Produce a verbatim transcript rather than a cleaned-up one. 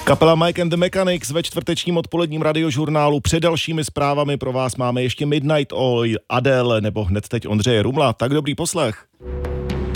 Kapela Mike and the Mechanics ve čtvrtečním odpoledním radiožurnálu. Před dalšími zprávami pro vás máme ještě Midnight Oil, Adele nebo hned teď Ondřeje Rumla. Tak dobrý poslech.